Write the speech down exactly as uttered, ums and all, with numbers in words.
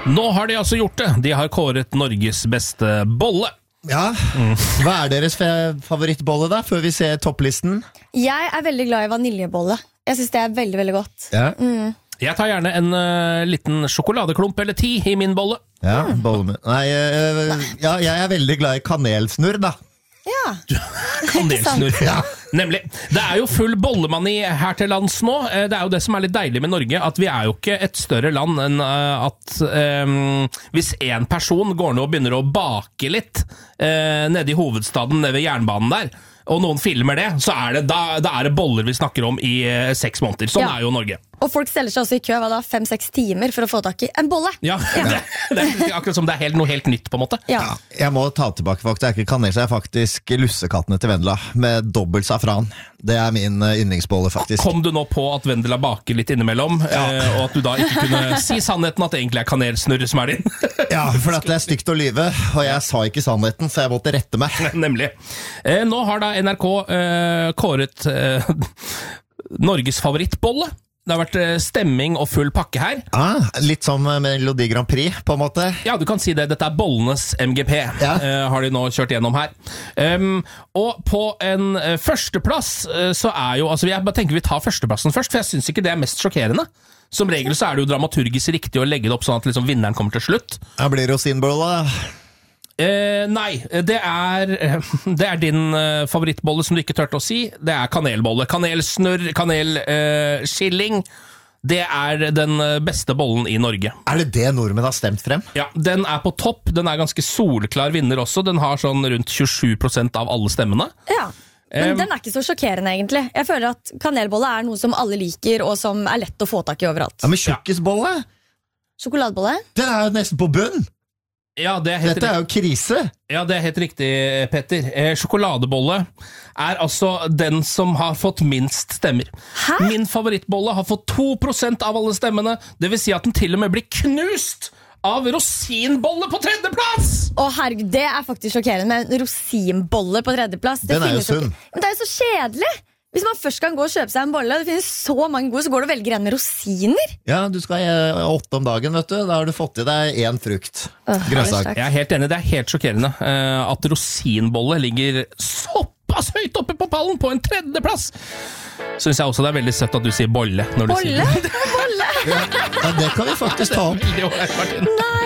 Nå har de altså gjort det. De har kåret Norges beste bolle. Ja, hva er deres favorittbolle da, før vi ser topplisten? Jeg er veldig glad i vaniljebolle. Jeg synes det er veldig, veldig godt. Ja, mm. Jeg tar gjerne en uh, liten sjokoladeklump eller ti i min bolle. ja bolle med Nei, øh, ja, jeg er veldig glad i kanelsnurr da. Ja, Kanelsnurr. Ja. Nemlig. Det er jo full bollemani her til lands nå. Det er jo det som er litt deilig med Norge, at vi er jo ikke et større land enn at um, hvis en person går ned og begynner å bake litt uh, nede i hovedstaden, nede ved jernbanen der, og noen filmer det, så er det, da, da er det boller vi snakker om i uh, seks måneder. Sånn ja. er jo Norge. Og folk steller seg også i kø, hva da, fem-seks timer for å få tak i en bolle. Ja, ja. Det, det er akkurat som det er helt, noe helt nytt på en måte. Ja. Ja, jeg må ta tilbake faktisk, det er ikke kanel, det er faktisk lussekattene til Vendela, med dobbelt safran. Det er min uh, yndlingsbolle faktisk. Kom du nå på at Vendela baker litt innimellom, Ja. eh, og at du da ikke kunne si sannheten at det egentlig er kanelsnurr som er din? Ja, for at det er stygt å lyve, og jeg sa ikke sannheten, så jeg måtte rette meg. Nemlig. Eh, nå har da N R K eh, kåret eh, Norges favorittbolle. Det har vært eh, stemming og full pakke her. Ah, litt som Melodi Grand Prix, på en måte. Ja, du kan si det. Dette er bollenes M G P, Ja. eh, har de nå kjørt gjennom her. Um, og på en eh, førsteplass eh, så er jo, altså jeg bare tenker vi tar førsteplassen først, for jeg synes ikke det er mest sjokkerende. Som regel så er det jo dramaturgisk riktig å legge det opp sånn at liksom vinneren kommer til slutt. Jeg blir rosinbolle da. Eh, nei, det er, det er din eh, favorittbolle som du ikke tørte å si. Det er kanelbolle. Kanelsnurr, kanelskilling. Eh, det er den beste bollen i Norge. Er det det nordmenn har stemt frem? Ja, den er på topp. Den er ganske solklar vinner også. Den har sånn rundt tjuesju prosent av alle stemmene. Ja, men Um, den er ikke så sjokkerende egentlig. Jeg føler at kanelbolle er noe som alle liker, og som er lett å få tak i overalt. Ja, men tjukkisbolle, Sjokoladebolle? den er jo nesten på bunn. Ja, det er helt Dette er jo krise. Ja, det er helt riktig, Petter. Eh, sjokoladebolle er altså den som har fått minst stemmer. Hæ? Min favorittbolle har fått to prosent av alle stemmene. Det vil si at den til og med blir knust av rosinbolle på tredjeplass! Å herregud, det er faktisk sjokkerende med en rosinbolle på tredjeplass. Det Den er jo finnes ikke- sunn. Men det er jo så kjedelig! Hvis man først kan gå og kjøpe seg en bolle, det finnes så mange gode, så går du og velger en med rosiner. Ja, du skal ha åtte om dagen, vet du. Da har du fått i deg én frukt. Øh, Grønnsak. herlig Jeg er helt enig, det er helt sjokkerende eh, at rosinbolle ligger såpass høyt oppe på pallen på en tredjeplass. Synes jeg også det er veldig søtt at du sier bolle når du Bolle? sier det. Bolle? Ja, det kan vi faktisk ta opp. Veldig ålreit, Martin. Nei.